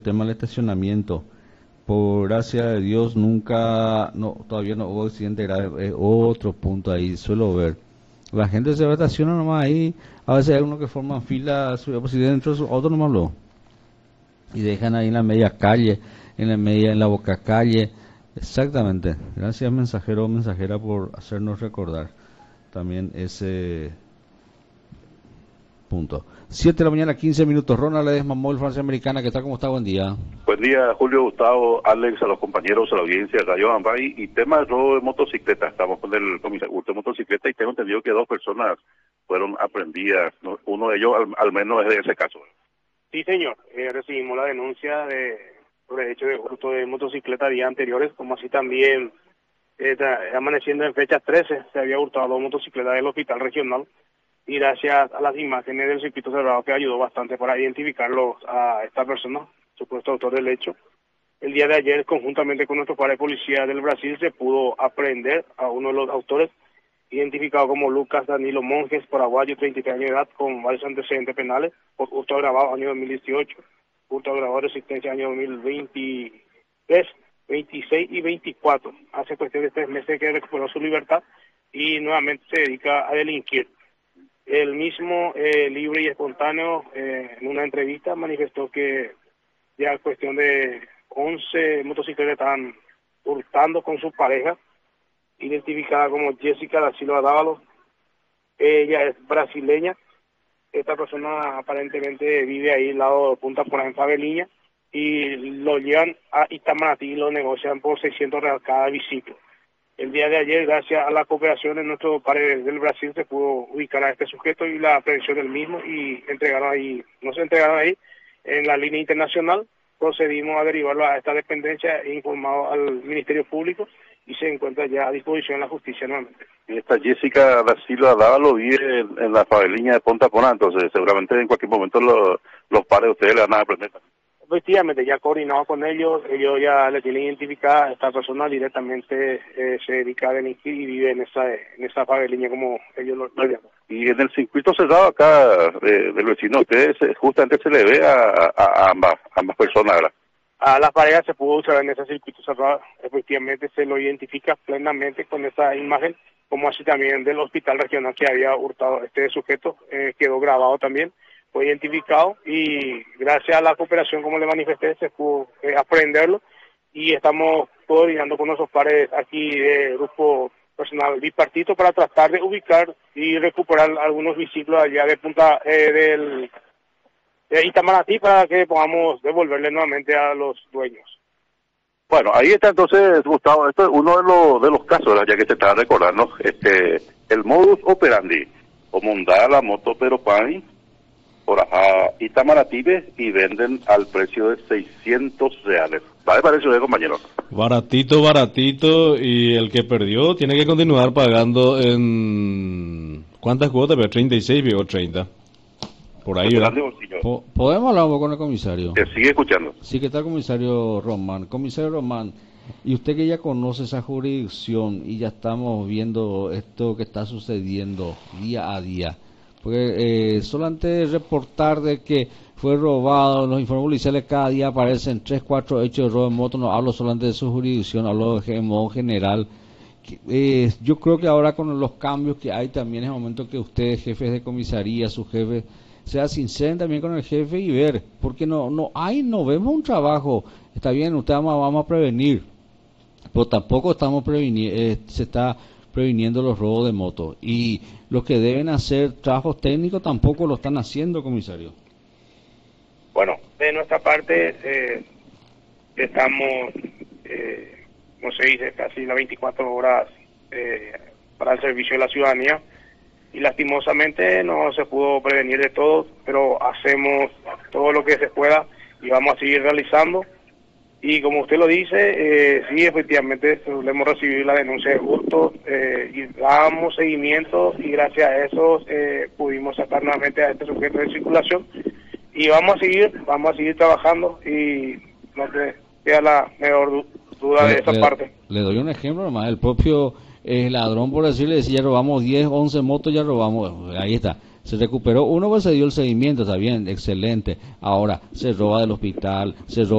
tema del estacionamiento. Por gracia de Dios, nunca, no, todavía no hubo accidente grave. Es otro punto ahí, suelo ver. La gente se estaciona nomás ahí. A veces hay uno que forman fila, pues si dentro de su auto nomás lo. Y dejan ahí en la media calle, en la boca calle. Exactamente. Gracias mensajero o mensajera por hacernos recordar también ese punto. 7 de la mañana, 15 minutos. Ronald Ledesma, Móvil Francia Americana, ¿qué tal? ¿Cómo está? Buen día. Buen día, Julio, Gustavo, Alex, a los compañeros, a la audiencia de Radio Ambay. Y tema de robo de motocicleta. Estamos con el comisario de motocicleta y tengo entendido que 2 personas fueron aprendidas. ¿No? Uno de ellos, al menos, es de ese caso. Sí, señor. Recibimos la denuncia sobre hecho de hurto de motocicleta días anteriores, como así también amaneciendo en fecha 13 se había hurtado 2 motocicletas del hospital regional. Y gracias a las imágenes del circuito cerrado que ayudó bastante para identificarlos a esta persona, supuesto autor del hecho. El día de ayer, conjuntamente con nuestro par de policía del Brasil, se pudo aprehender a uno de los autores, identificado como Lucas Danilo Monjes, paraguayo, 33 años de edad, con varios antecedentes penales, por hurto agravado año 2018, hurto agravado de resistencia año 2023, 26 y 24. Hace cuestión de 3 meses que recuperó su libertad y nuevamente se dedica a delinquir. El mismo, libre y espontáneo, en una entrevista manifestó que ya cuestión de 11 motocicletas estaban hurtando con su pareja, identificada como Jessica da Silva Dávalos. Ella es brasileña. Esta persona aparentemente vive ahí al lado de Punta Porá en Faveliña y lo llevan a Itamaraty y lo negocian por 600 reales cada biciclo. El día de ayer, gracias a la cooperación de nuestro par del Brasil, se pudo ubicar a este sujeto y la aprehensión del mismo y no se entregaron ahí en la línea internacional. Procedimos a derivarlo a esta dependencia e informado al Ministerio Público y se encuentra ya a disposición de la justicia nuevamente. Y esta Jessica da Silva Dávalo vive en la faveliña de Punta Porá, entonces seguramente en cualquier momento los pares de ustedes le van a aprender. Efectivamente, ya coordinado con ellos ya le tienen identificada a esta persona directamente, se dedica a delinquir y vive en esa faveliña como ellos lo llaman. Y en el circuito cerrado acá del vecino, ustedes justamente se le ve a ambas personas, ¿verdad? A las parejas se pudo usar en ese circuito cerrado, efectivamente se lo identifica plenamente con esa imagen, como así también del hospital regional que había hurtado este sujeto, quedó grabado también. Fue identificado y gracias a la cooperación, como le manifesté, se pudo aprehenderlo y estamos coordinando con nuestros pares aquí de grupo personal bipartito para tratar de ubicar y recuperar algunos vehículos allá de de Itamaraty para que podamos devolverle nuevamente a los dueños. Bueno, ahí está entonces, Gustavo, esto es uno de los casos, ¿verdad? Ya que te estaba recordando, el modus operandi, como andar la moto pero pan por acá Itamaraty y venden al precio de 600 reales. ¿Vale para eso, compañero? Baratito, baratito, y el que perdió tiene que continuar pagando en... ¿Cuántas cuotas? Pero 36 o 30. Por ahí, ¿verdad? ¿Podemos hablar un poco con el comisario? Que sigue escuchando. Sí, ¿qué tal, comisario Román? Comisario Román, y usted que ya conoce esa jurisdicción y ya estamos viendo esto que está sucediendo día a día, porque solamente reportar de que fue robado, los informes policiales cada día aparecen 3, 4 hechos de robo de moto, no hablo solamente de su jurisdicción, hablo de modo general. Yo creo que ahora con los cambios que hay también es el momento que ustedes, jefes de comisaría, sus jefes, sea sinceren también con el jefe y ver, porque no vemos un trabajo. Está bien, usted vamos a prevenir, pero tampoco estamos se está previniendo los robos de moto, y los que deben hacer trabajos técnicos tampoco lo están haciendo, comisario. Bueno, de nuestra parte estamos, como se dice, casi las 24 horas para el servicio de la ciudadanía, y lastimosamente no se pudo prevenir de todo, pero hacemos todo lo que se pueda y vamos a seguir realizando. Y como usted lo dice, sí, efectivamente le hemos recibido la denuncia de hurto y damos seguimiento, y gracias a eso pudimos sacar nuevamente a este sujeto de circulación, y vamos a seguir trabajando, y no te queda la menor duda de esa parte. Le doy un ejemplo nomás, el propio ladrón, por decirle, si ya robamos 10, 11 motos, ya robamos, ahí está. Se recuperó uno, pues se dio el seguimiento, está bien, excelente. Ahora se roba del hospital, se roba